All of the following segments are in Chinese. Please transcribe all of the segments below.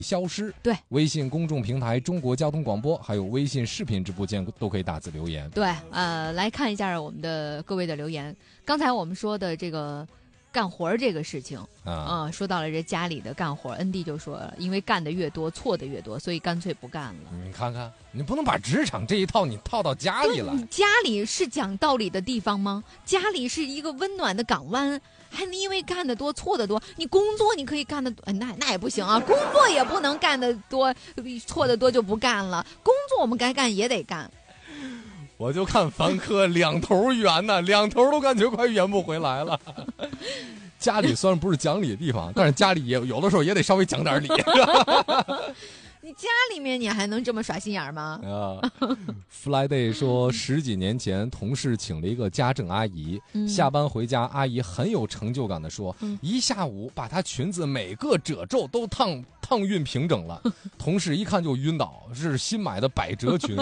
消失。 对， 微信公众平台中国交通广播，还有微信视频直播间都可以打字留言。 对，来看一下我们的各位的留言。刚才我们说的这个干活这个事情说到了这家里的干活，恩弟就说了，因为干的越多错的越多，所以干脆不干了。 你看看，你不能把职场这一套你套到家里来。 你家里是讲道理的地方吗？家里是一个温暖的港湾，还因为干的多错的多。你工作你可以干的那也不行啊，工作也不能干的多，错的多就不干了。工作我们该干也得干。 我就看凡科两头圆呢，两头都感觉快圆不回来了。家里虽然不是讲理的地方，但是家里也有的时候也得稍微讲点理。 你家里面你还能这么耍心眼吗 ？Flyday 说10几年前同事请了一个家政阿姨，下班回家，阿姨很有成就感的说，一下午把她裙子每个褶皱都烫熨平整了。同事一看就晕倒，是新买的百褶裙。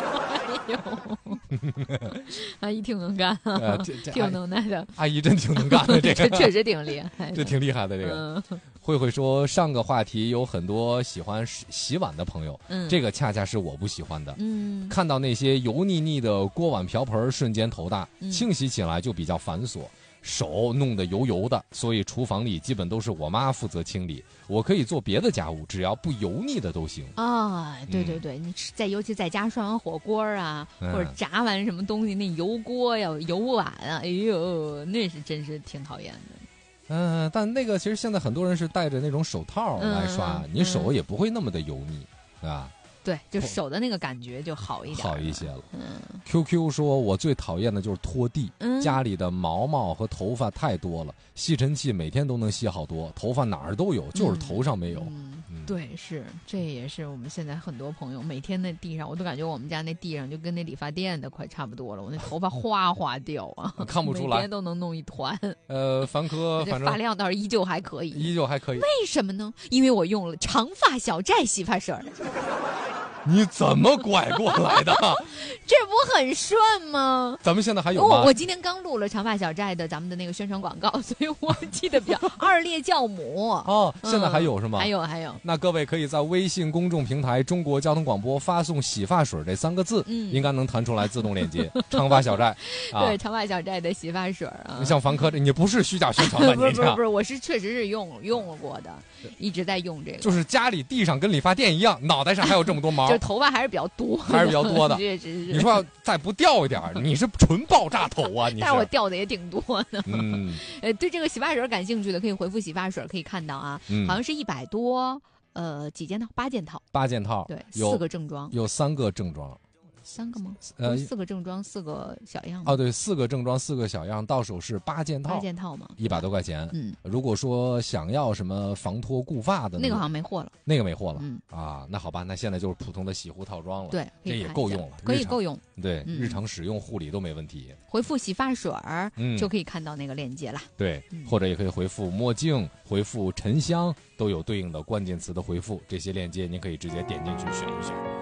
阿姨挺能干挺能耐的。 阿姨真挺能干的，这个确实挺厉害， 这挺厉害的。这个慧慧说，上个话题有很多喜欢洗碗的朋友，这个恰恰是我不喜欢的。看到那些油腻腻的锅碗瓢盆，瞬间头大，清洗起来就比较繁琐。手弄得油油的，所以厨房里基本都是我妈负责清理。我可以做别的家务，只要不油腻的都行啊。对对对，你尤其在家涮完火锅啊，或者炸完什么东西，那油锅呀、油碗啊，哎呦，那是真是挺讨厌的。 但那个其实现在很多人是戴着那种手套来刷，你手也不会那么的油腻，对吧？ 对，就手的那个感觉就好一点， 好一些了。QQ 说，我最讨厌的就是拖地，家里的毛毛和头发太多了，吸尘器每天都能吸好多，头发哪儿都有，就是头上没有。 对，这也是我们现在很多朋友每天那地上，我都感觉我们家那地上就跟那理发店的快差不多了，我那头发哗哗掉啊， 看不出来， 每天都能弄一团。 凡科反正发量倒是依旧还可以，为什么呢？因为我用了长发小寨洗发水。 你怎么拐过来的？ 这不很顺吗？ 咱们现在还有吗？ 我今天刚录了长发小寨的咱们的那个宣传广告，所以我记得比较二列教母现在还有是吗？ 还有。 那各位可以在微信公众平台中国交通广播发送洗发水这3个字，应该能弹出来自动链接。长发小寨对，长发小寨的洗发水啊。 像凡科你不是虚假宣传吧？ 不是，我是确实是用过的，一直在用这个。 就是家里地上跟理发店一样，脑袋上还有这么多毛， 就头发还是比较多的。 你说要再不掉一点，你是纯爆炸头啊！你是。 但是我掉的也挺多的。对这个洗发水感兴趣的可以回复洗发水，可以看到啊，好像是100多，几件套，8件套。 8件套， 对，4个正装， 有3个正装。 3个吗？4个正装，4个小样吗？ 对，4个正装，4个小样，到手是8件套。 8件套嘛 ，100多块钱。如果说想要什么防脱固发的， 那个好像没货了。 那个没货了。那好吧，那现在就是普通的洗护套装了。 对， 这也够用了， 可以够用。 对，日常使用护理都没问题。 回复洗发水就可以看到那个链接了。 对，或者也可以回复墨镜，回复沉香，都有对应的关键词的回复。这些链接您可以直接点进去选一选。